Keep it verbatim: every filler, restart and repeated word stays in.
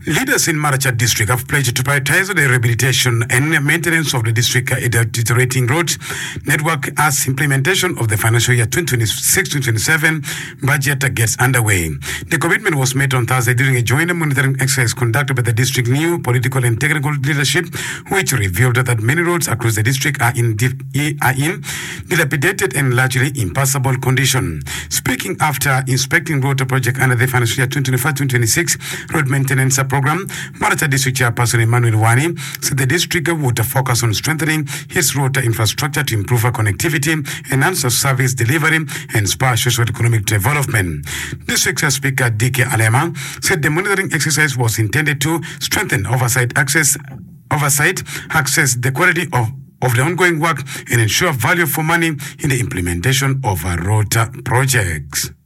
Leaders in Maracha district have pledged to prioritize the rehabilitation and maintenance of the district deteriorating road network as implementation of the financial year twenty twenty-six to twenty-seven budget gets underway. The commitment was made on Thursday during a joint monitoring exercise conducted by the district new political and technical leadership, which revealed that many roads across the district are in, are in dilapidated and largely impassable condition. Speaking after inspecting road project under the financial year twenty twenty-five to twenty-six road maintenance program, Maracha District Chairperson Emmanuel Wani said the district would focus on strengthening its road infrastructure to improve connectivity, enhance service delivery, and spur socio-economic development. District Speaker D K Alema said the monitoring exercise was intended to strengthen oversight access, oversight, access the quality of of the ongoing work and ensure value for money in the implementation of road projects.